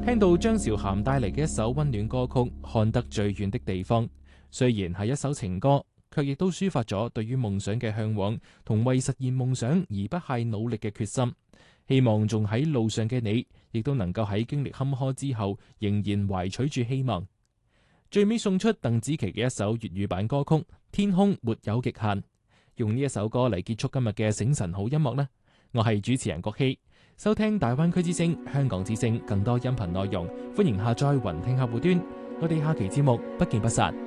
聽到張韶涵帶嚟嘅一首溫暖歌曲《看得最遠的地方》，雖然係一首情歌，卻亦都抒發咗對於夢想嘅向往同為實現夢想而不懈努力嘅決心。希望仲喺路上嘅你，亦都能夠喺經歷坎坷之後，仍然懷取住希望。最尾送出鄧紫棋嘅一首粵語版歌曲《天空沒有極限》，用呢一首歌嚟結束今日嘅醒晨好音樂啦。我係主持人郭希，收聽大灣區之聲、香港之聲更多音頻內容，歡迎下載雲聽客戶端。我哋下期節目不見不散。